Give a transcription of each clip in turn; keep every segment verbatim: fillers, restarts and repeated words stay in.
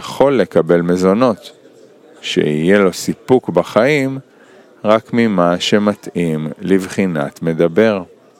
יכול לקבל מזונות, שיהיה לו סיפוק בחיים רק ממה שמתאים לבחינת מדבר.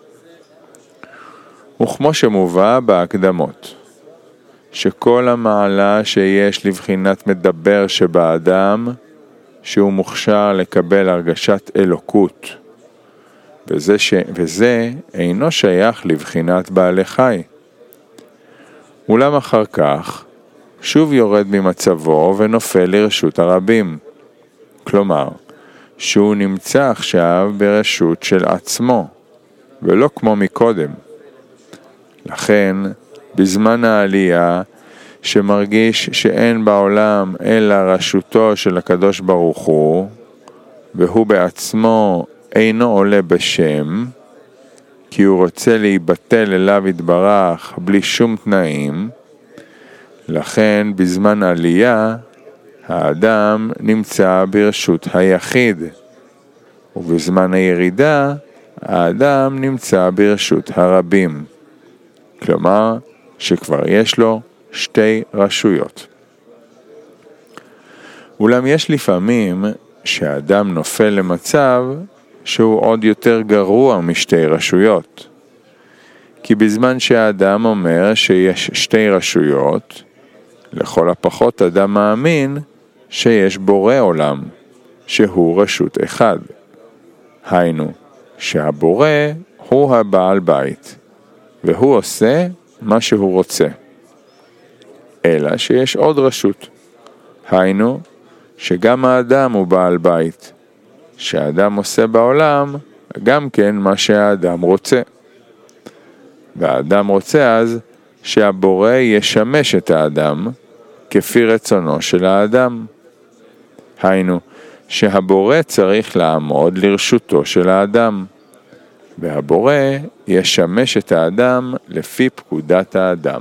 וכמו שמובא בהקדמות, שכל המעלה שיש לבחינת מדבר שבאדם, שהוא מוכשר לקבל הרגשת אלוקות, וזה, ש... וזה אינו שייך לבחינת בעלי חי. אולם אחר כך, שוב יורד ממצבו ונופל לרשות הרבים. כלומר, שהוא נמצא עכשיו ברשות של עצמו, ולא כמו מקודם. לכן, בזמן העלייה, שמרגיש שאין בעולם אלא רשותו של הקדוש ברוך הוא, והוא בעצמו אינו עולה בשם, כי הוא רוצה להיבטל אליו יתברך בלי שום תנאים, לכן בזמן עלייה האדם נמצא ברשות היחיד, ובזמן הירידה האדם נמצא ברשות הרבים. כלומר שכבר יש לו שתי רשויות. אולם יש לפעמים שהאדם נופל למצב שהוא עוד יותר גרוע משתי רשויות. כי בזמן שהאדם אומר שיש שתי רשויות, לכל הפחות אדם מאמין שיש בורא עולם, שהוא רשות אחד. היינו, שהבורא הוא הבעל בית, והוא עושה מה שהוא רוצה. אלא שיש עוד רשות. היינו, שגם האדם הוא בעל בית, שהאדם עושה בעולם גם כן מה שהאדם רוצה. והאדם רוצה אז שהבורא ישמש את האדם כפי רצונו של האדם. היינו, שהבורא צריך לעמוד לרשותו של האדם, והבורא ישמש את האדם לפי פקודת האדם.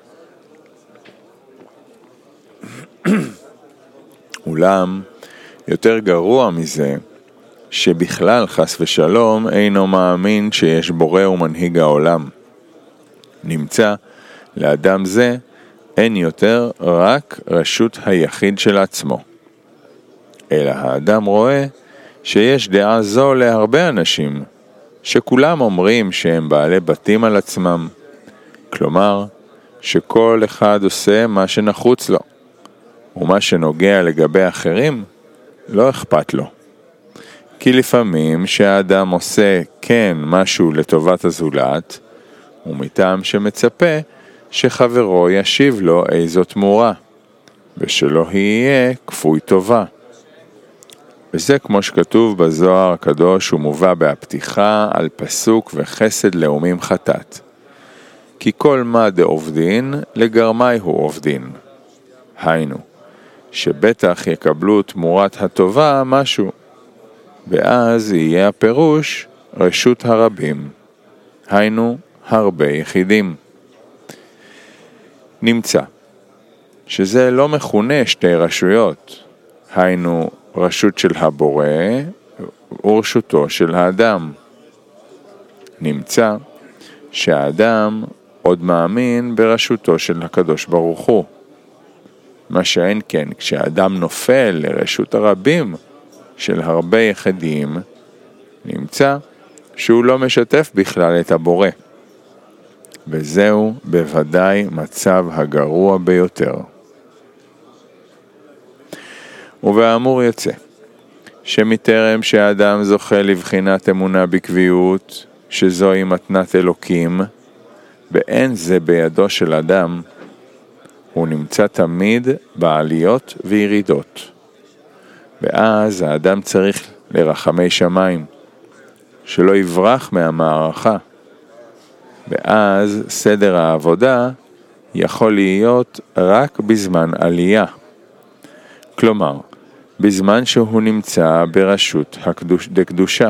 אולם, יותר גרוע מזה, שבכלל חס ושלום אינו מאמין שיש בורא ומנהיג העולם. נמצא, לאדם זה אין יותר רק רשות היחיד של עצמו. אלא האדם רואה שיש דעה זו להרבה אנשים, שכולם אומרים שהם בעלי בתים על עצמם. כלומר, שכל אחד עושה מה שנחוץ לו, ומה שנוגע לגבי אחרים לא אכפת לו. כי לפעמים שהאדם עושה כן משהו לטובת הזולת, ומטעם שמצפה שחברו ישיב לו איזו תמורה, ושלא יהיה כפוי טובה. וזה כמו שכתוב בזוהר הקדוש ומובא בהפתיחה על פסוק וחסד לאומים חטאת. כי כל מה דעובדין לגרמי הוא עובדין. היינו, שבטח יקבלו תמורת הטובה משהו, ואז יהיה הפירוש רשות הרבים. היינו, הרבה יחידים. נמצא שזה לא מכונה שתי רשויות, היינו רשות של הבורא ורשותו של האדם. נמצא שהאדם עוד מאמין ברשותו של הקדוש ברוך הוא. מה שאין כן, כשהאדם נופל לרשות הרבים של הרבה יחידים, נמצא שהוא לא משתף בכלל את הבורא. וזהו בוודאי מצב הגרוע ביותר. ובאמור יוצא, שמטרם שהאדם זוכה לבחינת אמונה בקביעות, שזוהי מתנת אלוקים, ואין זה בידו של אדם, הוא נמצא תמיד בעליות וירידות. ואז האדם צריך לרחמי שמיים, שלא יברח מהמערכה. ואז סדר העבודה יכול להיות רק בזמן עלייה. כלומר, בזמן שהוא נמצא ברשות הקדוש, דקדושה.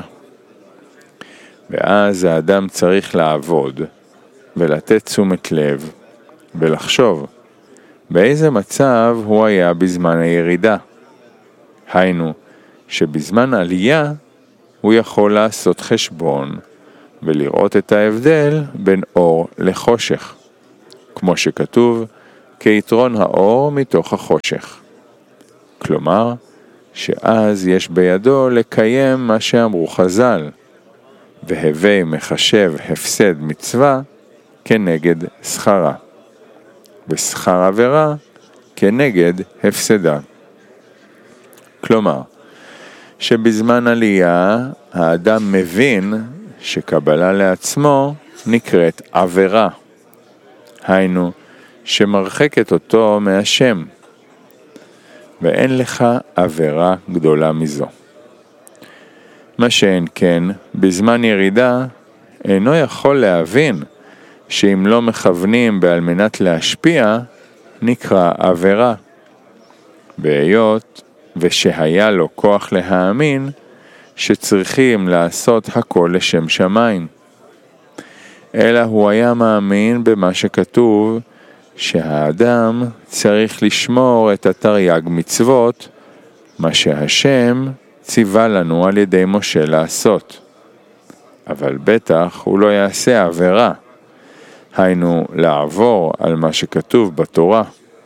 ואז האדם צריך לעבוד ולתת תשומת לב ולחשוב באיזה מצב הוא היה בזמן הירידה. היינו, שבזמן עלייה הוא יכול לעשות חשבון ולראות את ההבדל בין אור לחושך. כמו שכתוב, כיתרון האור מתוך החושך. כלומר, שאז יש בידו לקיים מה שאמרו חז"ל, והווי מחשב הפסד מצווה כנגד שכרה, ושכר עבירה כנגד הפסדה. כלומר, שבזמן עלייה האדם מבין שקבלה לעצמו נקראת עבירה, היינו שמרחקת אותו מהשם, ואין לך עבירה גדולה מזו. מה שאין כן, בזמן ירידה אינו יכול להבין שאם לא מכוונים בעל מנת להשפיע, נקרא עבירה. בהיות ושהיה לו כוח להאמין שצריכים לעשות הכל לשם שמיים. אלא הוא היה מאמין במה שכתוב, שהאדם צריך לשמור את התרי"ג מצוות, מה שהשם ציווה לנו על ידי משה לעשות. אבל בטח הוא לא יעשה עבירה, היינו לעבור על מה שכתוב בתורה.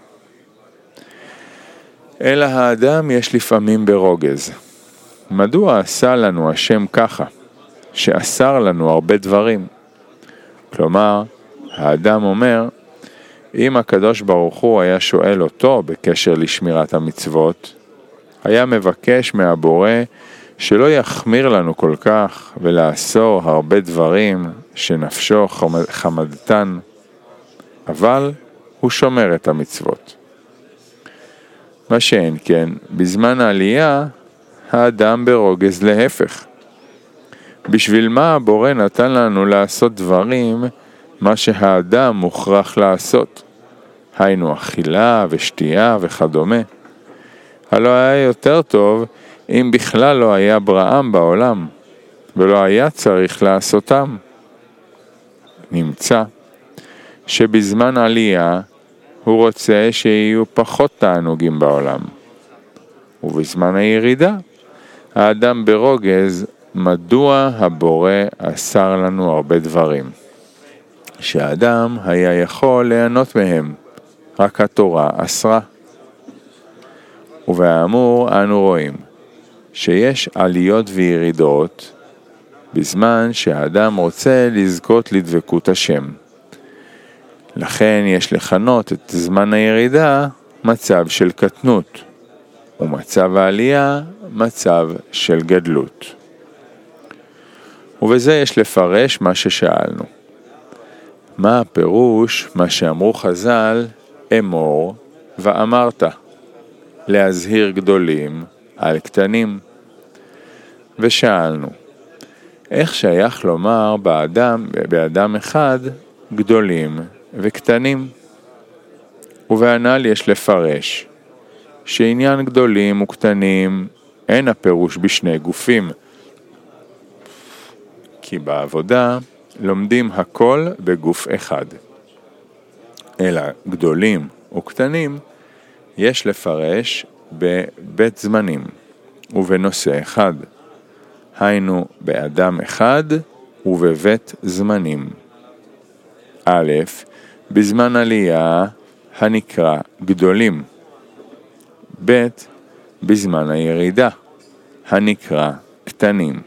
אלא האדם יש לפעמים ברוגז. מדוע עשה לנו השם ככה, שאסר לנו הרבה דברים? כלומר, האדם אומר, אם הקדוש ברוך הוא היה שואל אותו בקשר לשמירת המצוות, היה מבקש מהבורא שלא יחמיר לנו כל כך ולאסור הרבה דברים שנפשו חמדתן, אבל הוא שומר את המצוות. מה שאין כן, בזמן העלייה האדם ברוגז להפך. בשביל מה הבורא נתן לנו לעשות דברים מה שהאדם מוכרח לעשות? היינו אכילה ושתייה וכדומה. הלא היה יותר טוב אם בכלל לא היה בראם בעולם, ולא היה צריך לעשותם. נמצא שבזמן עלייה הוא רוצה שיהיו פחות תענוגים בעולם. ובזמן הירידה, האדם ברוגז, מדוע הבורא אסר לנו הרבה דברים, שהאדם היה יכול ליהנות מהם, רק התורה אסרה. ובאמור אנו רואים שיש עליות וירידות בזמן שהאדם רוצה לזכות לדבקות השם. לכן יש לכנות את זמן הירידה מצב של קטנות, ומצב העלייה מצב של גדלות. ובזה יש לפרש מה ששאלנו. מה הפירוש מה שאמרו חז"ל, אמור ואמרת, להזהיר גדולים על קטנים? ושאלנו, איך שייך לומר באדם, באדם אחד גדולים וקטנים? ובענל יש לפרש שעניין גדולים וקטנים אין הפירוש בשני גופים, כי בעבודה לומדים הכל בגוף אחד. אלא גדולים וקטנים יש לפרש בבית זמנים ובנושא אחד, היינו באדם אחד ובבית זמנים. א', בזמן עלייה הנקרא גדולים. ב', בזמן הירידה הנקרא קטנים.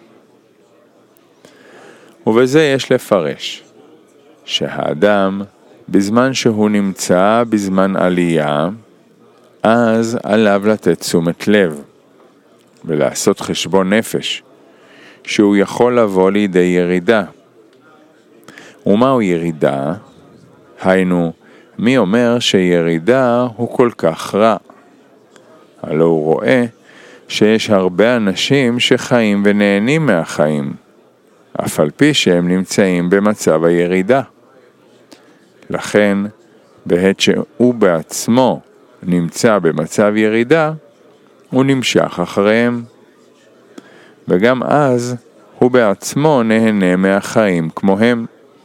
ובזה יש לפרש שהאדם בזמן שהוא נמצא בזמן עלייה, אז עליו לתת תשומת לב ולעשות חשבון נפש שהוא יכול לבוא לידי ירידה. ומהו ירידה? היינו, מי אומר שירידה הוא כל כך רע? הלא הוא רואה שיש הרבה אנשים שחיים ונהנים מהחיים, אף על פי שהם נמצאים במצב הירידה. לכן, בעת שהוא בעצמו נמצא במצב ירידה, הוא נמשך אחריהם. וגם אז הוא בעצמו נהנה מהחיים כמוהם.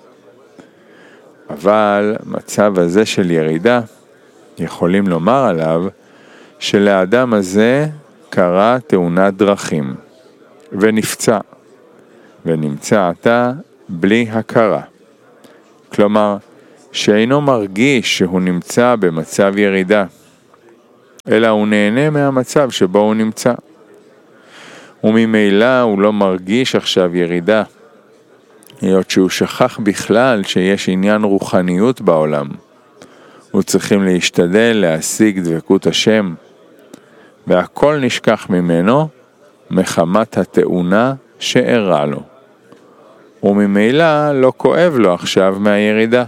אבל מצב הזה של ירידה, יכולים לומר עליו שלאדם הזה קרה תאונת דרכים, ונפצע, ונמצא עתה בלי הכרה. כלומר, שאינו מרגיש שהוא נמצא במצב ירידה, אלא הוא נהנה מהמצב שבו הוא נמצא. וממילא הוא לא מרגיש עכשיו ירידה, היות שהוא שכח בכלל שיש עניין רוחניות בעולם. הוא צריכים להשתדל להשיג דבקות השם, והכל נשכח ממנו מחמת התאונה שאירע לו. וממילא לא כואב לו עכשיו מהירידה.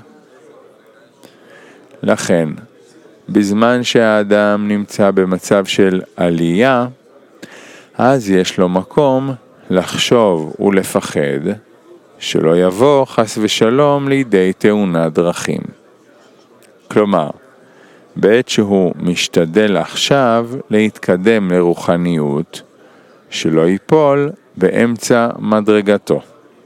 לכן, בזמן שהאדם נמצא במצב של עלייה, אז יש לו מקום לחשוב ולפחד שלא יבוא חס ושלום לידי תאונת דרכים. כלומר, בעת שהוא משתדל עכשיו להתקדם לרוחניות, שלא ייפול באמצע מדרגתו.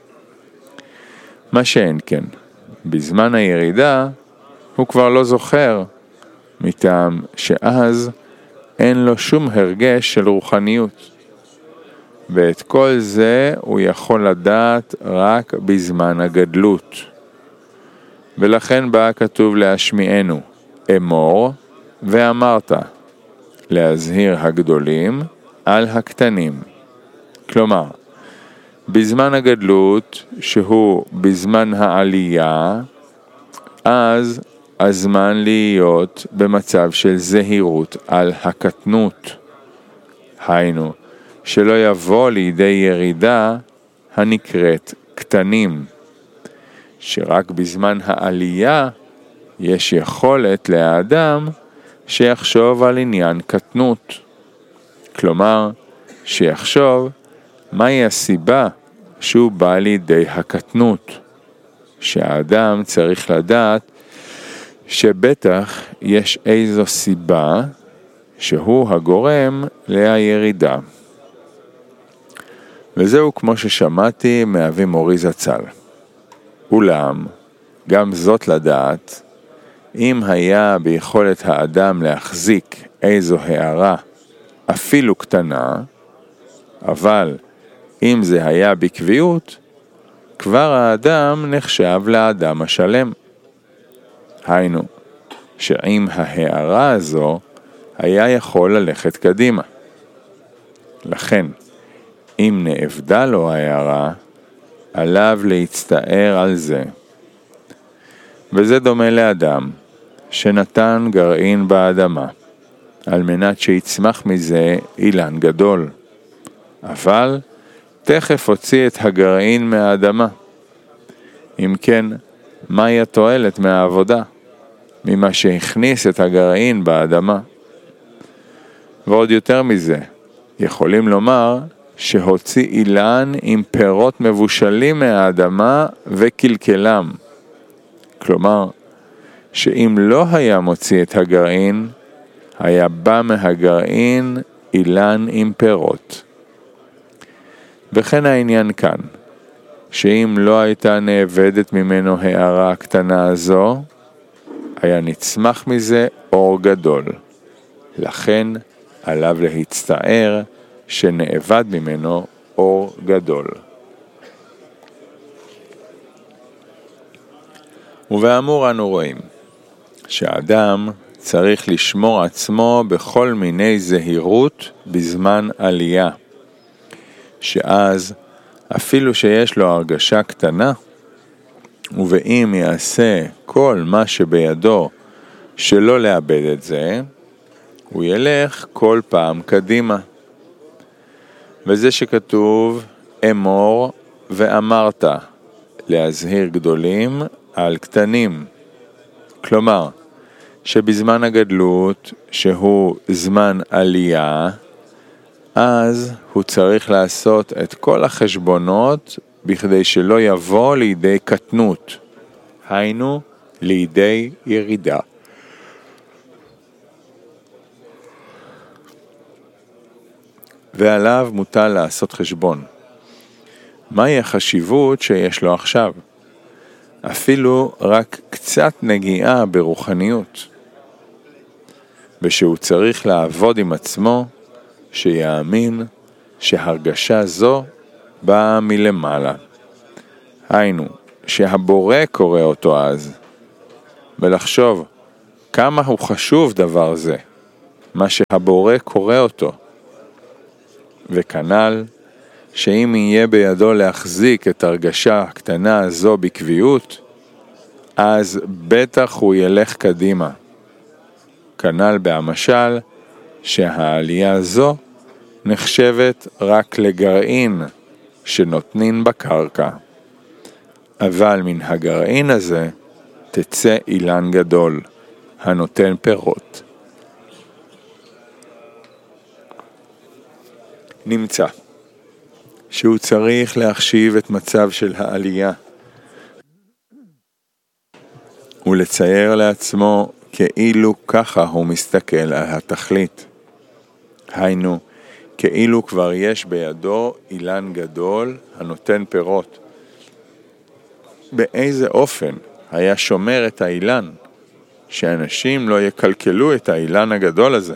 מה שאין כן, בזמן הירידה הוא כבר לא זוכר, מטעם שאז אין לו שום הרגש של רוחניות. ואת כל זה הוא יכול לדעת רק בזמן הגדלות. ולכן בא כתוב להשמיענו, אמור ואמרת, להזהיר הגדולים על הקטנים. כלומר, בזמן הגדלות, שהוא בזמן העלייה, אז הזמן להיות במצב של זהירות על הקטנות. היינו, שלא יבוא לידי ירידה הנקראת קטנים, שרק בזמן העלייה יש יכולת לאדם שיחשוב על עניין קטנות. כלומר, שיחשוב מהי הסיבה שהוא בא לידי הקטנות, שהאדם צריך לדעת שבטח יש איזו סיבה שהוא הגורם לירידה. וזהו כמו ששמעתי מאבי מורי זצ"ל. אולם, גם זאת לדעת, אם היה ביכולת האדם להחזיק איזו הערה, אפילו קטנה, אבל אם זה היה בקביעות, כבר האדם נחשב לאדם השלם. היינו, שעם ההערה הזו היה יכול ללכת קדימה. לכן, אם נאבדה לו ההערה, עליו להצטער על זה. וזה דומה לאדם שנתן גרעין באדמה, על מנת שיצמח מזה אילן גדול. אבל תכף הוציא את הגרעין מהאדמה. אם כן, מהי התועלת מהעבודה? ממה שהכניס את הגרעין באדמה. ועוד יותר מזה, יכולים לומר שהוציא אילן עם פירות מבושלים מהאדמה וקלקלם. כלומר, שאם לא היה מוציא את הגרעין, היה בא מהגרעין אילן עם פירות. וכן העניין כאן, שאם לא הייתה נאבדת ממנו הערה הקטנה הזו, היה נצמח מזה אור גדול. לכן עליו להצטער שנאבד ממנו אור גדול. ובאמור אנו רואים שהאדם צריך לשמור עצמו בכל מיני זהירות בזמן עלייה, שאז אפילו שיש לו הרגשה קטנה, ואם יעשה כל מה שבידו שלא לאבד את זה, הוא ילך כל פעם קדימה. וזה שכתוב אמור ואמרת, להזהיר גדולים על קטנים. כלומר, שבזמן הגדלות, שהוא זמן עלייה, אז הוא צריך לעשות את כל החשבונות בכדי שלא יבוא לידי קטנות, היינו לידי ירידה. ועליו מוטל לעשות חשבון. מהי החשיבות שיש לו עכשיו? אפילו רק קצת נגיעה ברוחניות. ושהוא צריך לעבוד עם עצמו, שיאמין שהרגשה זו באה מלמעלה. היינו, שהבורא קורא אותו אז. ולחשוב כמה הוא חשוב דבר זה, מה שהבורא קורא אותו. וכנ"ל, שאם יהיה בידו להחזיק את הרגשה הקטנה הזו בקביעות, אז בטח הוא ילך קדימה. כנ"ל בהמשל, שהעלייה הזו נחשבת רק לגרעין שנותנין בקרקע. אבל מן הגרעין הזה תצא אילן גדול, הנותן פירות. נמצא שהוא צריך להחשיב את מצב של העלייה ולצייר לעצמו כאילו ככה הוא מסתכל על התכלית. היינו, כאילו כבר יש בידו אילן גדול הנותן פירות. באיזה אופן היה שומר את האילן, שאנשים לא יקלקלו את האילן הגדול הזה?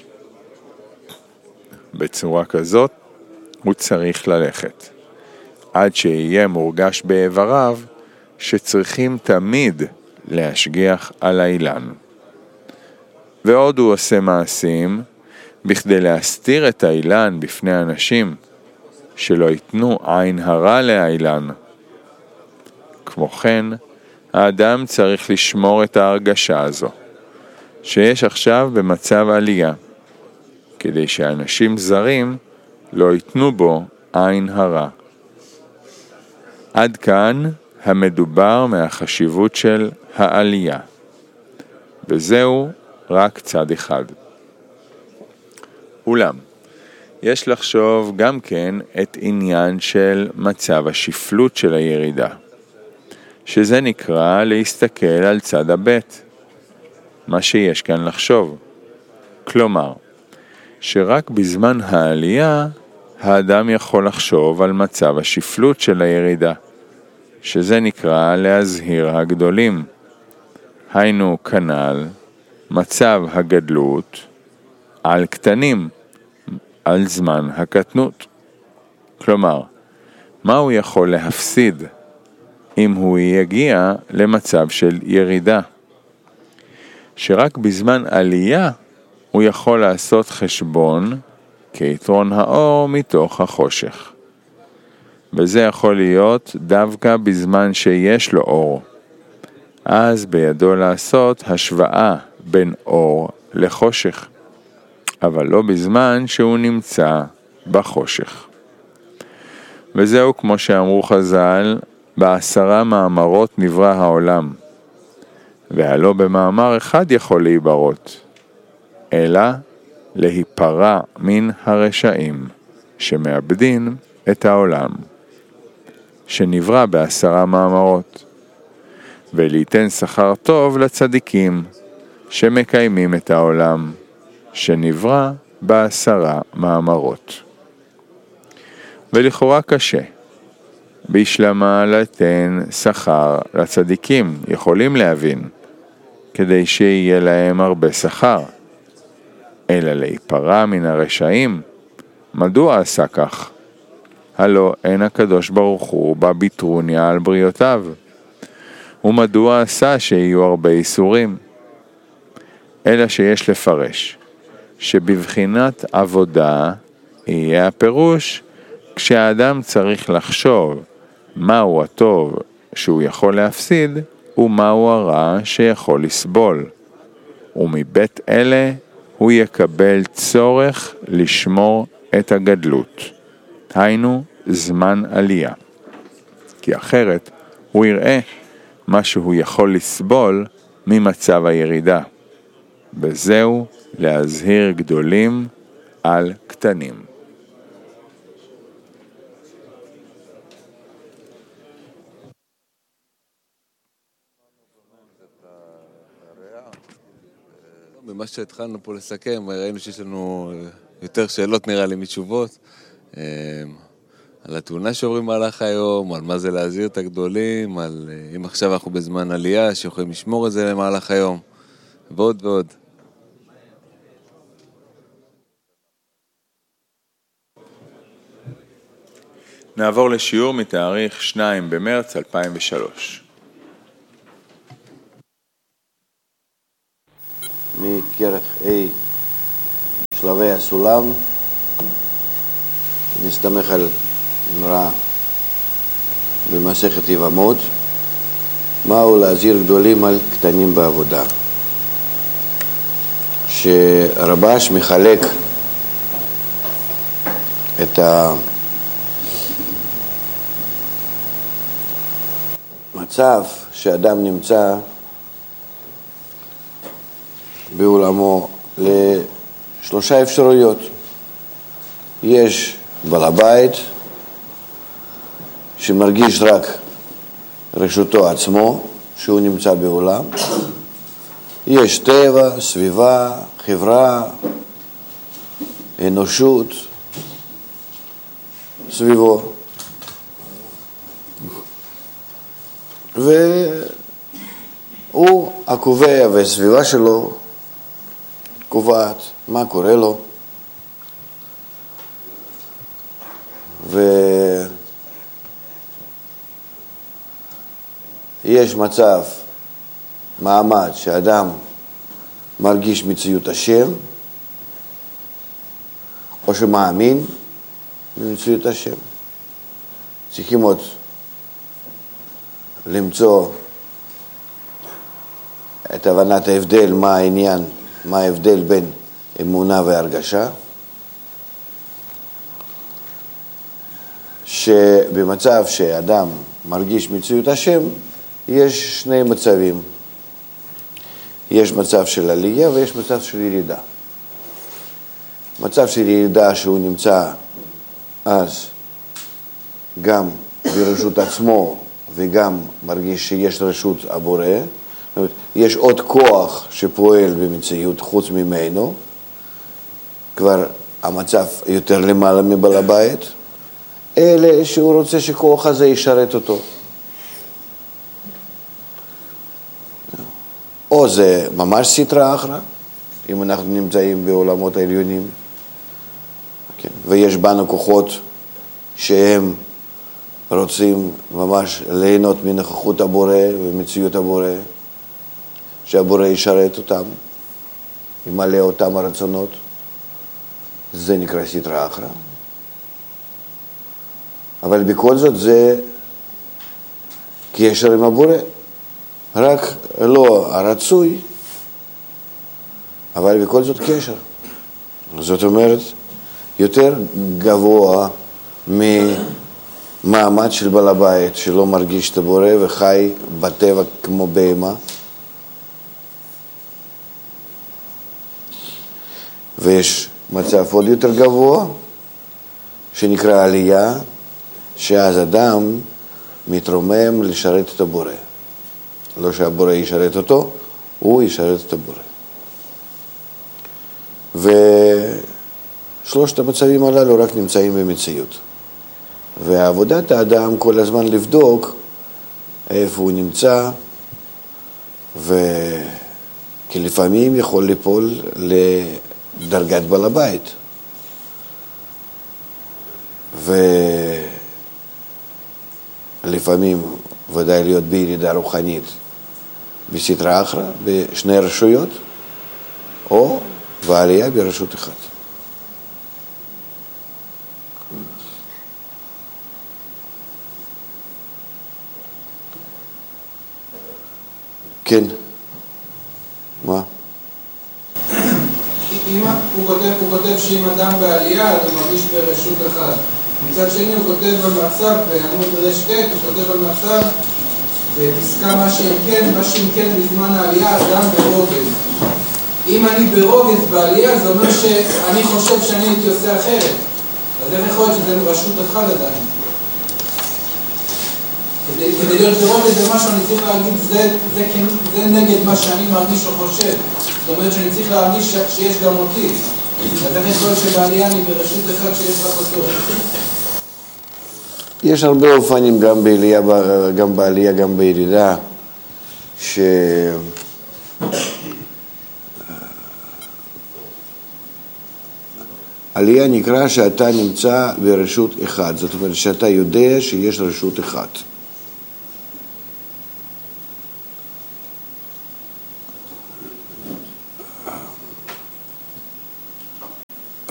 בצורה כזאת הוא צריך ללכת, עד שיהיה מורגש באיבריו שצריכים תמיד להשגיח על האילן. ועוד הוא עושה מעשים בכדי להסתיר את האילן בפני אנשים, שלא ייתנו עין הרע לאילן. כמו כן, האדם צריך לשמור את ההרגשה הזו, שיש עכשיו במצב עלייה, כדי שאנשים זרים לא ייתנו בו עין הרע. עד כאן המדובר מהחשיבות של העלייה. וזהו רק צד אחד. אולם, יש לחשוב גם כן את עניין של מצב השפלות של הירידה, שזה נקרא להסתכל על צד הבית, מה שיש כאן לחשוב. כלומר, שרק בזמן העלייה האדם יכול לחשוב על מצב השפלות של הירידה, שזה נקרא להזהיר הגדולים. היינו כנ"ל מצב הגדלות על קטנים, על זמן הקטנות. כלומר, מה הוא יכול להפסיד אם הוא יגיע למצב של ירידה? שרק בזמן עלייה הוא יכול לעשות חשבון כיתרון האור מתוך החושך. וזה יכול להיות דווקא בזמן שיש לו אור. אז בידו לעשות השוואה בין אור לחושך, אבל לא בזמן שהוא נמצא בחושך. וזהו כמו שאמרו חז"ל, בעשרה מאמרות נברא העולם, והלא במאמר אחד יכול להיברות, אלא להיפרע מן הרשעים שמאבדים את העולם, שנברא בעשרה מאמרות, וליתן שכר טוב לצדיקים שמקיימים את העולם, שנברא בעשרה מאמרות. ולכאורה קשה בשלמה לתן שכר לצדיקים, יכולים להבין, כדי שיהיה להם הרבה שכר, אלא להיפרע מן הרשעים. מדוע עשה כך? הלא אין הקדוש ברוך הוא בביטרוניה על בריאותיו. ומדוע עשה שיהיו הרבה איסורים? אלא שיש לפרש שבבחינת עבודה יהיה הפירוש כשהאדם צריך לחשוב מהו הטוב שהוא יכול להפסיד ומהו הרע שיכול לסבול, ומבית אלה הוא יקבל צורך לשמור את הגדלות, היינו זמן עלייה, כי אחרת הוא יראה מה שהוא יכול לסבול ממצב הירידה. וזהו להזהיר גדולים על קטנים. במה שהתחלנו פה לסכם, ראינו שיש לנו יותר שאלות נראה לי מתשובות על התאונה שעוברים מהלך היום, על מה זה להזהיר את הגדולים, על אם עכשיו אנחנו בזמן עלייה שיכולים לשמור את זה למהלך היום, ועוד ועוד. נעבור לשיעור מתאריך שניים במרץ אלפיים ושלוש. שלבי הסולם, נסתמך על אמרה במסכת יבמות, מהו להזהיר גדולים על קטנים בעבודה. שרבש מחלק את המצב שאדם נמצא בעולמו לשלושה אפשרויות. יש בעל הבית שמרגיש רק רשותו עצמו, שהוא נמצא בעולם. יש טבע, סביבה, חברה, אנושות, סביבו. והוא הקובע והסביבה שלו קובעת מה קורה לו. ויש מצב, מעמד, שאדם מרגיש מציאות השם, או שמאמין במציאות השם. צריכים עוד למצוא את הבנת ההבדל, מה העניין, מה ההבדל בין אמונה והרגשה. שבמצב שאדם מרגיש מציאות השם, יש שני מצבים. יש מצב של עלייה ויש מצב של ירידה. מצב של ירידה שהוא נמצא אז גם ברשות עצמו וגם מרגיש שיש רשות הבורא. זאת אומרת, יש עוד כוח שפועל במציאות חוץ ממנו. כבר המצב יותר למעלה מבעל הבית. אלה שהוא רוצה שכוח הזה ישרת אותו. או זה ממש סטרה אחרא, אם אנחנו נמצאים בעולמות העליונים, כן? ויש בנו כוחות שהם רוצים ממש ליהנות מנוכחות הבורא ומציאות הבורא, שהבורא ישרת אותם, ימלא אותם הרצונות. זה נקרא סטרה אחרא. אבל בכל זאת זה קשר עם הבורא. רק לא הרצוי, אבל בכל זאת קשר. זאת אומרת, יותר גבוה ממעמד של בעל הבית, שלא מרגיש את הבורא וחי בטבע כמו בהמה. ויש מצב עוד יותר גבוה, שנקרא עלייה, שאז אדם מתרומם לשרת את הבורא. לא שהבורא ישרת אותו, הוא ישרת את הבורא. ושלושת המצבים הללו רק נמצאים במציאות. ועבודת האדם כל הזמן לבדוק איפה הוא נמצא, וכי לפעמים יכול ליפול לדרגת בעל הבית. ולפעמים ודאי להיות בירידה רוחנית בסטרה אחרא, בשני רשויות, או בעלייה ברשות אחת. כן. מה? אם הוא כותב, הוא כותב שאם אדם בעלייה, אז הוא מרגיש ברשות אחת. מצד שני הוא כותב במצב, בעמוד רשת, הוא כותב במצב, בפסקה מה שאם כן, מה שאם כן בזמן העלייה, אדם ברוגז. אם אני ברוגז בעלייה, זה אומר שאני חושב שאני הייתי עושה אחרת. אז איך יכול להיות שזה רשות אחת עדיין? כדי, כדי להיות ברוגז זה משהו, אני צריך להגיד, זה, זה, זה נגד מה שאני מרגיש או חושב. זאת אומרת שאני צריך להרגיש שיש גם אותי. אז איך יכול להיות שבעלייה אני ברשות אחד שיש רק אותו? יש הרבה אופנים גם בעלייה, גם בעלייה, גם בירידה, ש... עלייה נקרא שאתה נמצא ברשות אחד, זאת אומרת שאתה יודע שיש רשות אחת.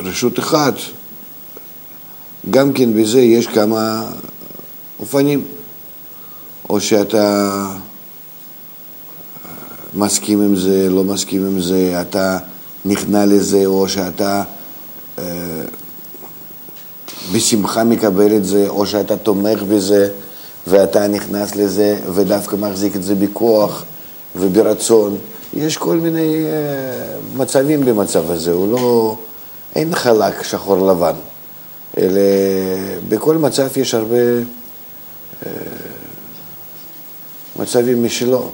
רשות אחת, גם כן בזה יש כמה אופנים. או שאתה מסכים עם זה, לא מסכים עם זה, אתה נכנע לזה, או שאתה אה, בשמחה מקבל את זה, או שאתה תומך בזה, ואתה נכנס לזה, ודווקא מחזיק את זה בכוח וברצון. יש כל מיני אה, מצבים במצב הזה, הוא לא, אין חלק שחור לבן, אלא בכל מצב יש הרבה אה, מצבים משלו.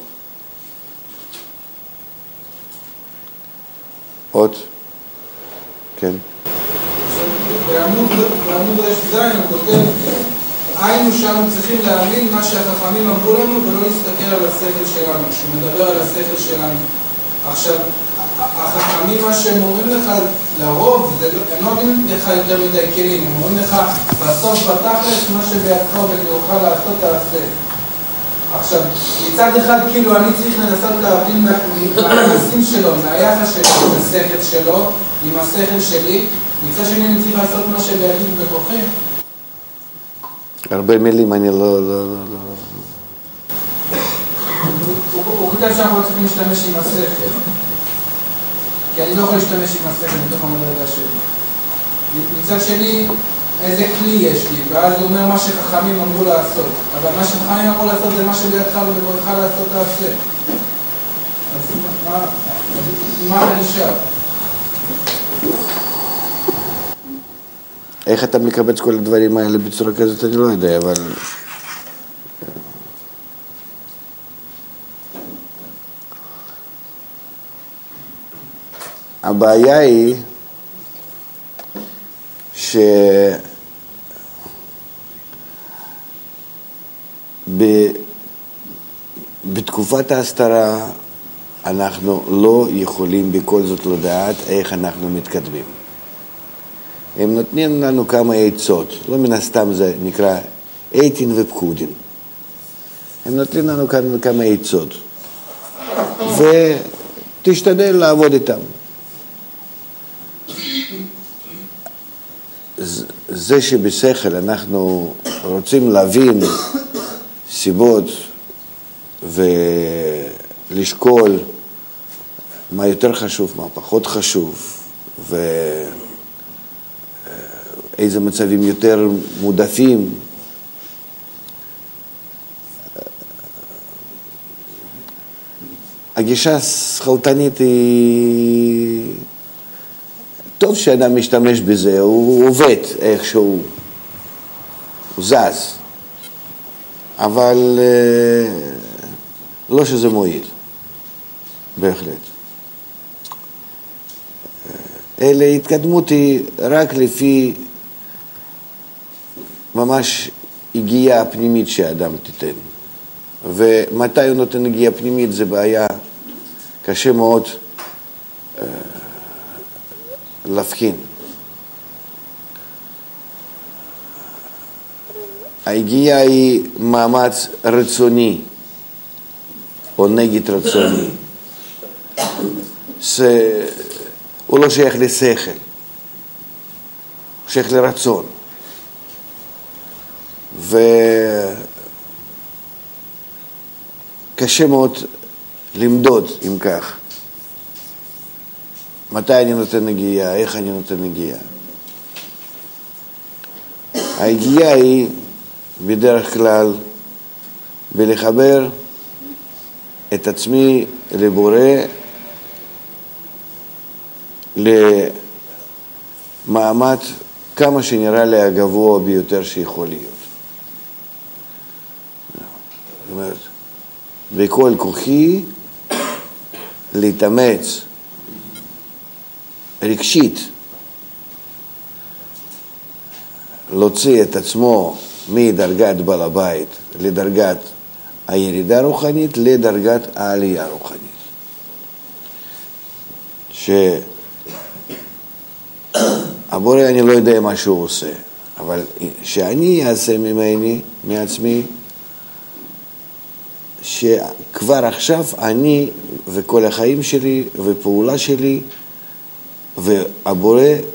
עוד? כן. בעמוד רש זין הוא כותב, היינו שם צריכים להאמין מה שהחכמים אמרו לנו ולא להסתכל על השכל שלנו, שהוא מדבר על השכל שלנו. עכשיו, החכמים מה שהם אומרים לך לרוב, הם לא אומרים לך יותר מדי כלים, הם אומרים לך בסוף בתכלס מה שבידך ובכוחך לעשות תעשה. עכשיו, מצד אחד כאילו אני צריך לנסות להבין מהמעשים שלו, מהיחס שלו, מהשכל שלו, עם השכל שלי, מצד שני אני צריך לעשות מה שבידי ובכוחי. הרבה מילים אני לא... לא, לא, לא. הוא כותב שאנחנו צריכים להשתמש עם השכל, כי אני לא יכול להשתמש עם השכל מתוך המדרגה שלי. מצד שני, איזה כלי יש לי, ואז הוא אומר מה שחכמים אמרו לעשות. אבל מה שחכמים אמרו לעשות זה מה שבידך ובכוחך לעשות תעשה. אז מה, מה אתה נשאר? איך אתה מקבץ כל הדברים האלה בצורה כזאת, אני לא יודע, אבל... הבעיה היא ש... ב... בתקופת ההסתרה אנחנו לא יכולים בכל זאת לדעת איך אנחנו מתקדמים. הם נותנים לנו כמה עצות, לא מן הסתם זה נקרא עיתין ופקודין. הם נותנים לנו כמה, כמה עצות, ותשתדל לעבוד איתם. זה שבשכל אנחנו רוצים להבין סיבות ולשקול מה יותר חשוב, מה פחות חשוב, ואיזה מצבים יותר מודפים. הגישה השכלתנית היא... טוב שאדם משתמש בזה, הוא עובד איכשהו, הוא זז, אבל לא שזה מועיל, בהחלט. אלה התקדמות היא רק לפי ממש הגיעה פנימית שהאדם תיתן. ומתי הוא נותן הגיעה פנימית זה בעיה קשה מאוד להבחין. ההגיעה היא מאמץ רצוני או נגד רצוני. הוא לא שייך לשכל, הוא שייך לרצון. וקשה מאוד למדוד אם כך. מתי אני נותן נגיעה, איך אני נותן נגיעה. ההגיעה היא בדרך כלל בלחבר את עצמי לבורא, למעמד כמה שנראה לי הגבוה ביותר שיכול להיות. זאת אומרת, בכל כוחי להתאמץ רגשית, להוציא את עצמו מדרגת בעל הבית לדרגת הירידה רוחנית לדרגת העלייה רוחנית. שהבורא אני לא יודע מה שהוא עושה, אבל שאני אעשה ממני, מעצמי, שכבר עכשיו אני וכל החיים שלי ופעולה שלי והבורא